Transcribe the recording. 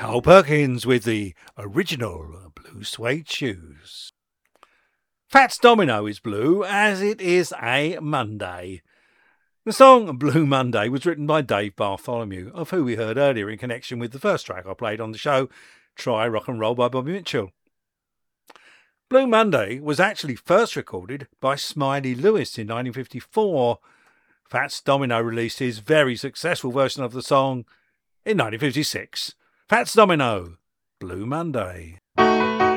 Carl Perkins with the original Blue Suede Shoes. Fats Domino is blue as it is a Monday. The song Blue Monday was written by Dave Bartholomew, of who we heard earlier in connection with the first track I played on the show, Try Rock and Roll by Bobby Mitchell. Blue Monday was actually first recorded by Smiley Lewis in 1954. Fats Domino released his very successful version of the song in 1956. Fats Domino, Blue Monday.